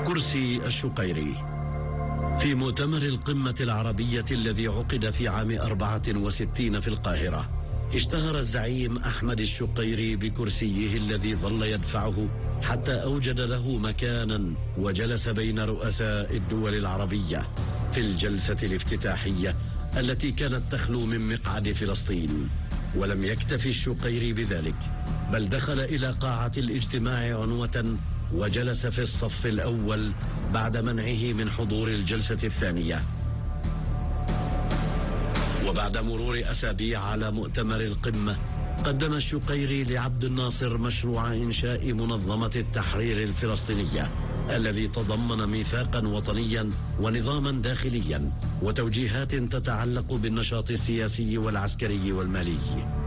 كرسي الشقيري. في مؤتمر القمة العربية الذي عقد في عام 64 في القاهرة، اشتهر الزعيم أحمد الشقيري بكرسيه الذي ظل يدفعه حتى أوجد له مكانا وجلس بين رؤساء الدول العربية في الجلسة الافتتاحية التي كانت تخلو من مقعد فلسطين. ولم يكتفي الشقيري بذلك، بل دخل إلى قاعة الاجتماع عنوة وجلس في الصف الأول بعد منعه من حضور الجلسة الثانية. وبعد مرور أسابيع على مؤتمر القمة، قدم الشقيري لعبد الناصر مشروع إنشاء منظمة التحرير الفلسطينية الذي تضمن ميثاقا وطنيا ونظاما داخليا وتوجيهات تتعلق بالنشاط السياسي والعسكري والمالي.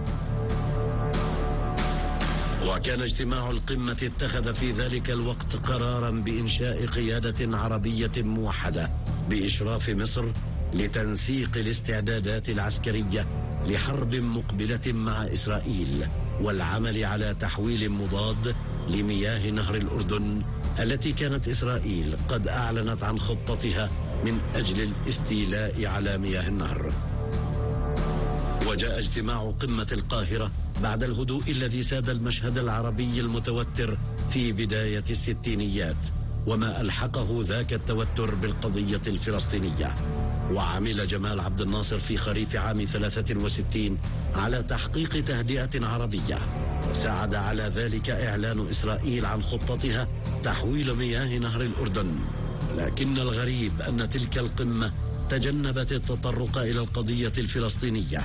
وكان اجتماع القمة اتخذ في ذلك الوقت قرارا بإنشاء قيادة عربية موحدة بإشراف مصر لتنسيق الاستعدادات العسكرية لحرب مقبلة مع إسرائيل، والعمل على تحويل مضاد لمياه نهر الأردن التي كانت إسرائيل قد أعلنت عن خطتها من أجل الاستيلاء على مياه النهر. وجاء اجتماع قمة القاهرة بعد الهدوء الذي ساد المشهد العربي المتوتر في بداية الستينيات، وما ألحقه ذاك التوتر بالقضية الفلسطينية. وعمل جمال عبد الناصر في خريف عام 63 على تحقيق تهدئة عربية، وساعد على ذلك إعلان إسرائيل عن خطتها تحويل مياه نهر الأردن. لكن الغريب أن تلك القمة تجنبت التطرق إلى القضية الفلسطينية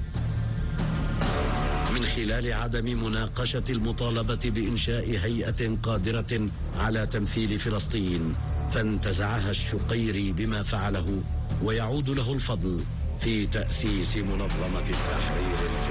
من خلال عدم مناقشة المطالبة بإنشاء هيئة قادرة على تمثيل فلسطين، فانتزعها الشقيري بما فعله، ويعود له الفضل في تأسيس منظمة التحرير الفلسطيني.